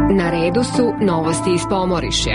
Na redu su novosti iz Pomorišja.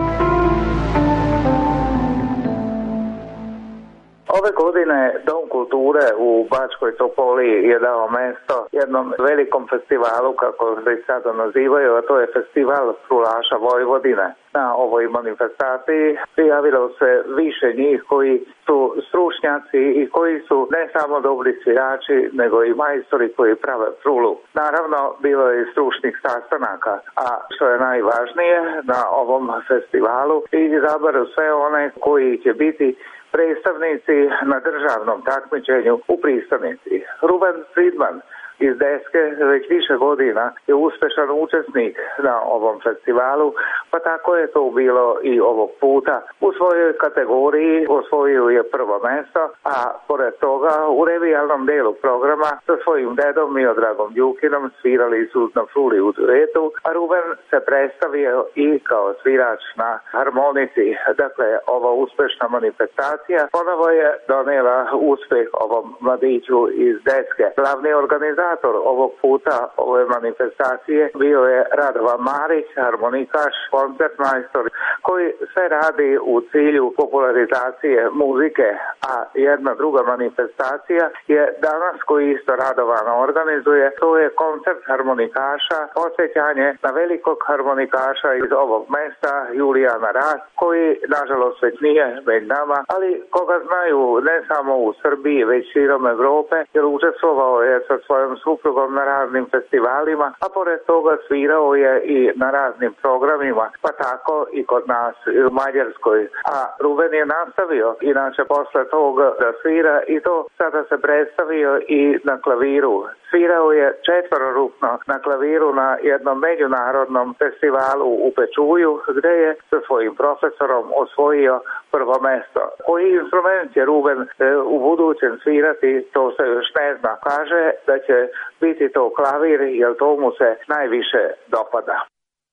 Ove godine Dom kulture u Bačkoj Topoli je dao mesto jednom velikom festivalu, kako se sada nazivaju, a to je Festival frulaša Vojvodine. Na ovoj manifestaciji prijavilo se više njih koji su stručnjaci i koji su ne samo dobri svirači, nego i majstori koji prave frulu. Naravno, bilo je i stručnih sastanaka, a što je najvažnije na ovom festivalu, izaberu sve one koji će biti predstavnici na državnom takmičenju u pristanici. Ruben Friedman iz Deske već više godina je uspešan učesnik na ovom festivalu, pa tako je to bilo i ovog puta. U svojoj kategoriji osvojio je prvo mesto, a pored toga u revijalnom delu programa sa svojim dedom Miodragom Đukinom svirali su na fruli u duetu, a Ruben se predstavio i kao svirač na harmonici. Dakle, ova uspešna manifestacija ponovo je donela uspeh ovom mladiću iz Deske. Glavni organizator ovog puta ove manifestacije bio je Radovan Marić, harmonikaš, koncertmajstor, koji sve radi u cilju popularizacije muzike, a jedna druga manifestacija je danas koji isto Radovan organizuje, to je koncert harmonikaša, posjećanje na velikog harmonikaša iz ovog mesta, Julijana Rast, koji nažalost već nije među nama, ali koga znaju ne samo u Srbiji, već širom Evrope, jer učestvovao je sa svojom suprugom na raznim festivalima, a pored toga svirao je i na raznim programima, pa tako i kod nas u Mađarskoj. A Ruben je nastavio, inače posle toga da svira i to sada se predstavio i na klaviru. Svirao je četvororupno na klaviru na jednom međunarodnom festivalu u Pečuju, gde je sa svojim profesorom osvojio prvo mesto. Koji instrument će Ruben u budućem svirati, to se još ne zna. Kaže da će biti to klavir, jer to mu se najviše dopada.